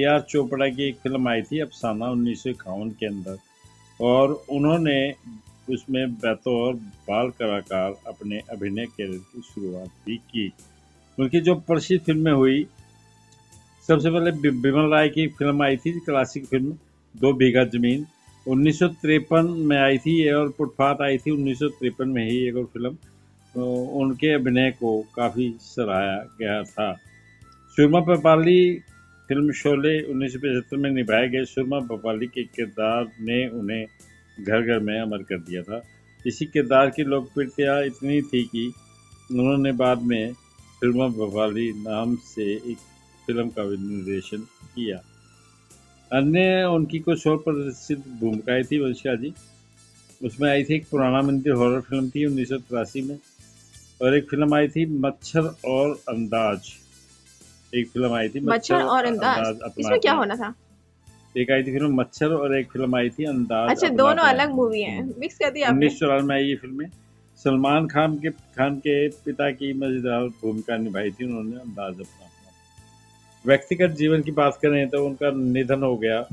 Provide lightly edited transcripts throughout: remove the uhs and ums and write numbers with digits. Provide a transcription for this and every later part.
B.R. Chopra की एक film आई थी अफसाना 1951 के अंदर, और उन्होंने उसमें बतौर बाल कलाकार अपने अभिनय कैरियर की शुरुआत भी की। उनकी जो प्रसिद्ध फिल्में हुई, सबसे पहले बिमल राय की फिल्म आई थी, क्लासिक फिल्म 2 बीघा जमीन 1953 में आई थी, और फुटपाथ आई थी 1953 में ही एक और फिल्म। तो उनके अभिनय को काफ़ी सराहा गया था। सुरमा पापाली फिल्म शोले 1975 में निभाए गए सुरमा पापाली के किरदार ने उन्हें घर घर में अमर कर दिया था। इसी किरदार की लोकप्रियता इतनी थी कि उन्होंने बाद में सुरमा पापाली नाम से एक फिल्म का भी निर्देशन किया। अन्य उनकी कुछ और प्रसिद्ध भूमिकाएं थी वंशिका जी। उसमें आई थी एक पुराना मंदिर हॉरर फिल्म थी 1983 में, और एक फिल्म आई थी मच्छर और अंदाज। एक फिल्म आई थी मच्छर और अंदाज, इसमें क्या होना था? एक आई थी फिल्म मच्छर और एक फिल्म आई थी अंदाज। अच्छा, दोनों अलग मूवी हैं, मिक्स कर दिया आपने। 1994 में आई ये फिल्में। सलमान खान के पिता की मजेदार भूमिका निभाई थी उन्होंने अंदाज अपना। व्यक्तिगत जीवन की बात करें तो उनका निधन हो गया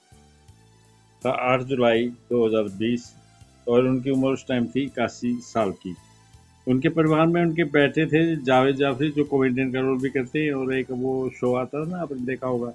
था 8 जुलाई 2020, और उनकी उम्र उस टाइम थी 81 साल की। उनके परिवार में उनके बेटे थे जावेद जाफरी, जो कॉमेडियन का रोल भी करते हैं, और एक वो शो आता है ना, आपने देखा होगा,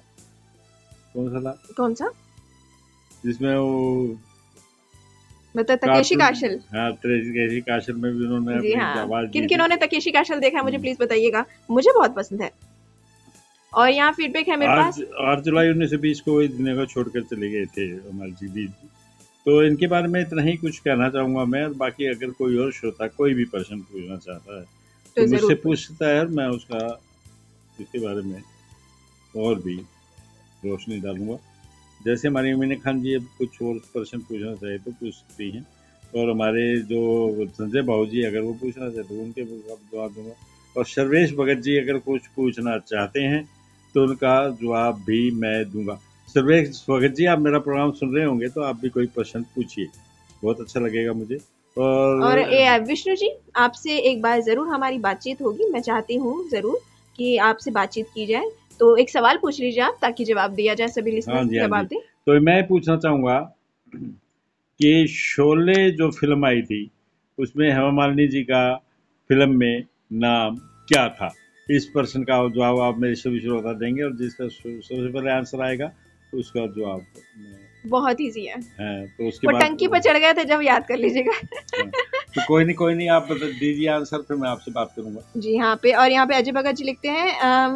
कौन सा जिसमें वो मतलब तकेशी काशल। हाँ, तकेशी काशल में भी उन्होंने जी अपनी हाँ। आवाज दी। किन-किन्होंने तकेशी काशल देखा है मुझे प्लीज बताइएगा, मुझे बहुत पसंद है। और यहाँ फीडबैक है मेरे पास। 8 जुलाई 1920 को इस दुनिया को छोड़कर चले गए थे अमर जी। तो इनके बारे में इतना ही कुछ कहना चाहूँगा मैं, और बाकी अगर कोई और श्रोता कोई भी प्रश्न पूछना चाहता है तो मुझसे पूछ सकता है, मैं उसका इसके बारे में और भी रोशनी डालूंगा। जैसे हमारी अमीना खान जी अब कुछ और प्रश्न पूछना चाहे तो पूछ सकती हैं, और हमारे जो संजय भाऊ जी अगर वो पूछना चाहते तो उनके जवाब दूंगा, और सर्वेश भगत जी अगर कुछ पूछना चाहते हैं तो उनका जवाब भी मैं दूंगा। सर्वेश भगत जी, आप मेरा प्रोग्राम सुन रहे होंगे तो आप भी कोई प्रश्न पूछिए, बहुत अच्छा लगेगा मुझे। और विष्णु जी, आपसे एक बार जरूर हमारी बातचीत होगी, मैं चाहती हूँ जरूर कि आपसे बातचीत की जाए, तो एक सवाल पूछ लीजिए आप, ताकि जवाब दिया जाए, सभी लिसनर्स जवाब दें। तो मैं पूछना चाहूँगा कि शोले जो फिल्म आई थी उसमें हेमा मालिनी जी का फिल्म में नाम क्या था? इस प्रश्न का जवाब आप मेरे सभी श्रोता देंगे, और जिसका सबसे पहले आंसर आएगा उसका जवाब बहुत इजी है। तो उसके बाद टंकी पर चढ़ गए थे जब, याद कर लीजिएगा। तो कोई नहीं, आप बता दीजिए आंसर, फिर मैं आपसे बात करूंगा। जी हाँ पे, और यहाँ पे अजय भगत जी लिखते हैं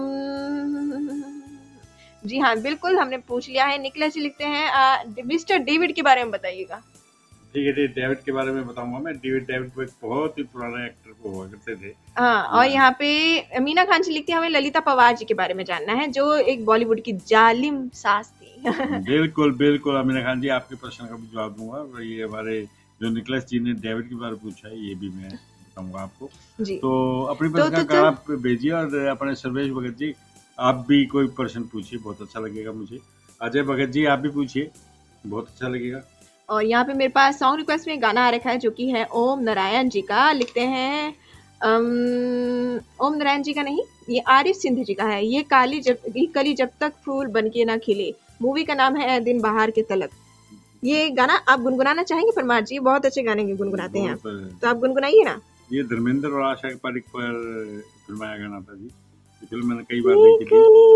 जी हाँ बिल्कुल हमने पूछ लिया है। निकला जी लिखते हैं मिस्टर डेविड के बारे में बताइएगा। ठीक है, डेविड के बारे में बताऊंगा मैं। डेविड को एक बहुत ही पुराने एक्टर को हुआ करते थे। हाँ, और यहाँ पे मीना खान जी लिखती है हमें ललिता पवार जी के बारे में जानना है, जो एक बॉलीवुड की जालिम सास थी। बिल्कुल अमीना खान जी, आपके प्रश्न का भी जवाब दूंगा। और ये हमारे जो निकलस जी ने डेविड के बारे में पूछा है, ये भी मैं बताऊंगा आपको जी। तो अपनी प्रश्न का आप भेजिए, और अपने सर्वेश भगत जी आप भी कोई प्रश्न पूछिए, बहुत अच्छा लगेगा मुझे। अजय भगत जी आप भी पूछिए, बहुत अच्छा लगेगा। और यहाँ पे मेरे पास सॉन्ग रिक्वेस्ट में गाना आ रखा है, जो कि है ओम नारायण जी का। लिखते हैं ओम नारायण जी का नहीं, ये आरिफ सिंध जी का है। ये कली जब तक फूल बनके ना खिले, मूवी का नाम है दिन बहार के तलक। ये गाना आप गुनगुनाना चाहेंगे परमार जी? बहुत अच्छे गाने गुनगुनाते हैं आप, तो आप गुनगुनाइए ना। ये धर्मेंद्र और आशा पारिक पर फिल्माया गाना था जी, फिल्म मैंने कई बार देखी थी।